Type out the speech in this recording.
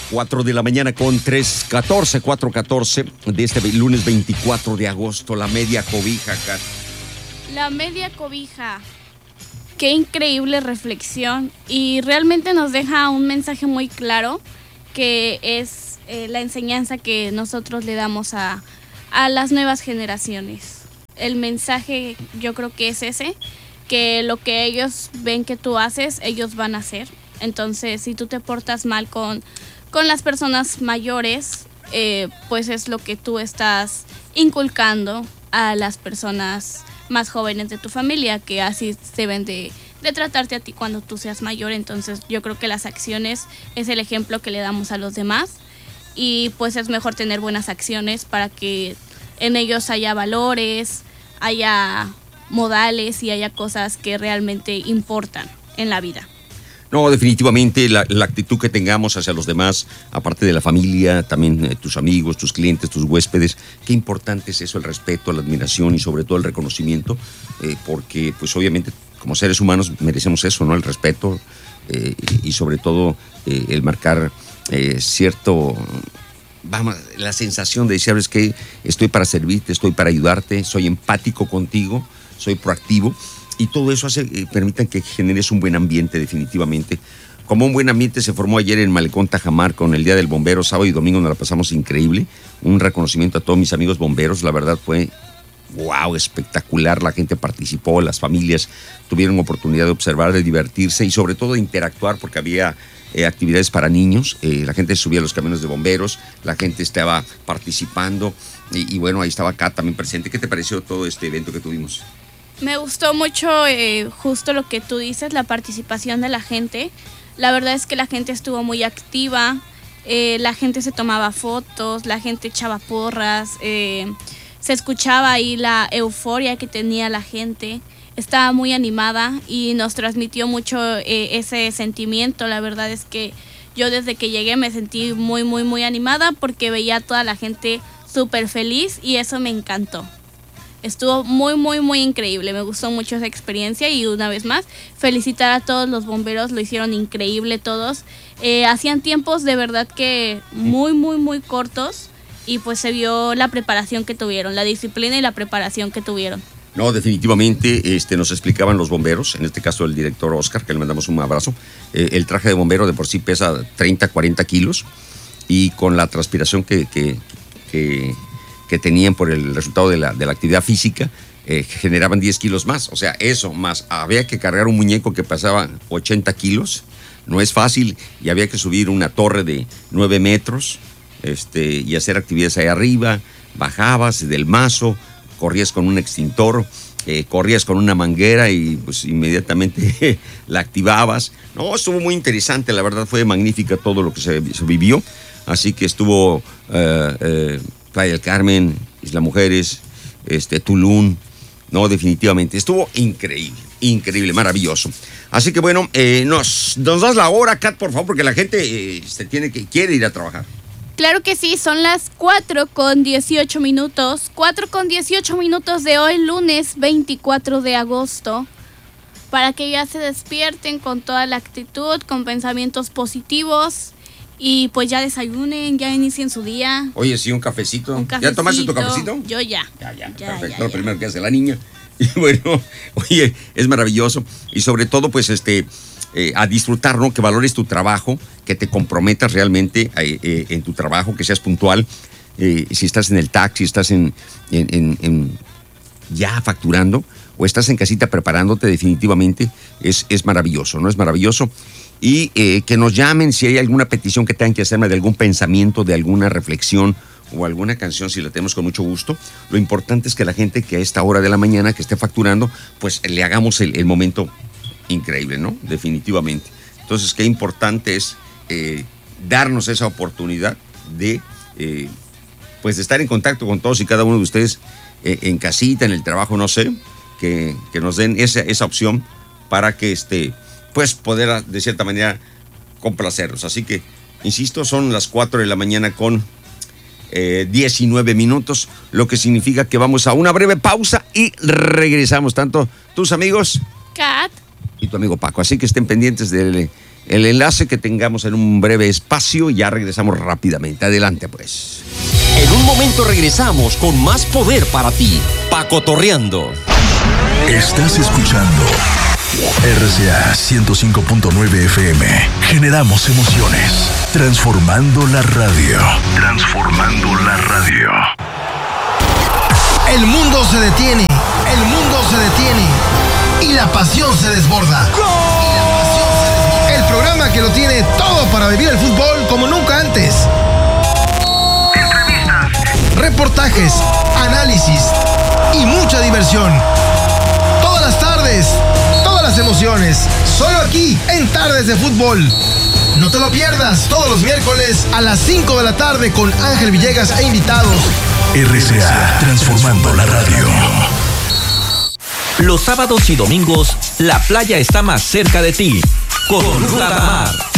4 de la mañana con 4:14 de este lunes 24 de agosto. La media cobija, Kat. La media cobija. Qué increíble reflexión. Y realmente nos deja un mensaje muy claro, que es la enseñanza que nosotros le damos a las nuevas generaciones. El mensaje yo creo que es ese, que lo que ellos ven que tú haces, ellos van a hacer. Entonces, si tú te portas mal con las personas mayores, pues es lo que tú estás inculcando a las personas más jóvenes de tu familia, que así deben de tratarte a ti cuando tú seas mayor. Entonces yo creo que las acciones es el ejemplo que le damos a los demás, y pues es mejor tener buenas acciones para que en ellos haya valores, haya modales y haya cosas que realmente importan en la vida. No, definitivamente la actitud que tengamos hacia los demás, aparte de la familia, también tus amigos, tus clientes, tus huéspedes, qué importante es eso, el respeto, la admiración y sobre todo el reconocimiento, porque pues obviamente como seres humanos merecemos eso, ¿no? El respeto y sobre todo el marcar cierto, vamos, la sensación de decir, ¿sabes qué? Estoy para servirte, estoy para ayudarte, soy empático contigo, soy proactivo. Y todo eso permite que generes un buen ambiente, definitivamente. Como un buen ambiente se formó ayer en Malecón Tajamar con el Día del Bombero. Sábado y domingo nos la pasamos increíble. Un reconocimiento a todos mis amigos bomberos. La verdad fue, wow, espectacular. La gente participó, las familias tuvieron oportunidad de observar, de divertirse y sobre todo de interactuar, porque había actividades para niños. La gente subía a los camiones de bomberos, la gente estaba participando y bueno, ahí estaba Kat también presente. ¿Qué te pareció todo este evento que tuvimos? Me gustó mucho justo lo que tú dices, la participación de la gente. La verdad es que la gente estuvo muy activa, la gente se tomaba fotos, la gente echaba porras, se escuchaba ahí la euforia que tenía la gente. Estaba muy animada y nos transmitió mucho ese sentimiento. La verdad es que yo desde que llegué me sentí muy, muy, muy animada, porque veía a toda la gente súper feliz y eso me encantó. Estuvo muy, muy, muy increíble. Me gustó mucho esa experiencia y una vez más felicitar a todos los bomberos. Lo hicieron increíble todos. Hacían tiempos de verdad que muy, muy, muy cortos, y pues se vio la preparación que tuvieron, la disciplina y la preparación que tuvieron. No, definitivamente nos explicaban los bomberos, en este caso el director Oscar, que le mandamos un abrazo. El traje de bombero de por sí pesa 30, 40 kilos, y con la transpiración que tenían por el resultado de la actividad física, generaban 10 kilos más. O sea, eso más, había que cargar un muñeco que pesaba 80 kilos, no es fácil, y había que subir una torre de 9 metros y hacer actividades ahí arriba. Bajabas del mazo, corrías con un extintor, corrías con una manguera y pues inmediatamente la activabas. No, estuvo muy interesante, la verdad fue magnífica todo lo que se vivió. Así que estuvo Playa del Carmen, Isla Mujeres, Tulum. No, definitivamente estuvo increíble, maravilloso. Así que bueno, nos das la hora, Kat, por favor, porque la gente quiere ir a trabajar. Claro que sí, son las 4:18 minutos. 4:18 minutos de hoy, lunes 24 de agosto. Para que ya se despierten con toda la actitud, con pensamientos positivos. Y pues ya desayunen, ya inicien su día. Oye, sí, un cafecito. ¿Ya tomaste tu cafecito? Yo ya. Ya, perfecto. Lo primero que hace la niña. Y bueno, oye, es maravilloso. Y sobre todo, pues, a disfrutar, ¿no? Que valores tu trabajo, que te comprometas realmente en tu trabajo, que seas puntual. Si estás en el taxi, estás ya facturando, o estás en casita preparándote, definitivamente es maravilloso, ¿no? Es maravilloso. Y que nos llamen si hay alguna petición que tengan que hacerme, de algún pensamiento, de alguna reflexión o alguna canción, si la tenemos con mucho gusto. Lo importante es que la gente que a esta hora de la mañana que esté facturando, pues le hagamos el momento increíble, ¿no? Definitivamente. Entonces, qué importante es darnos esa oportunidad de pues de estar en contacto con todos y cada uno de ustedes en casita, en el trabajo, no sé, que nos den esa opción para que pues poder de cierta manera complacerlos. Así que, insisto, son las 4 de la mañana con 19 minutos, lo que significa que vamos a una breve pausa y regresamos, tanto tus amigos Kat y tu amigo Paco. Así que estén pendientes del el enlace que tengamos en un breve espacio y ya regresamos rápidamente. Adelante, pues. En un momento regresamos con más poder para ti, Pacotorreando. Estás escuchando RCA 105.9 FM. Generamos emociones. Transformando la radio. Transformando la radio. El mundo se detiene. El mundo se detiene. Y la pasión se desborda. El programa que lo tiene todo para vivir el fútbol como nunca antes. Entrevistas, reportajes, análisis y mucha diversión. Todas las tardes, todas las emociones, solo aquí en Tardes de Fútbol. No te lo pierdas todos los miércoles a las 5 de la tarde con Ángel Villegas e invitados. RCA, transformando la radio. Los sábados y domingos, la playa está más cerca de ti. Con Ruta Mar.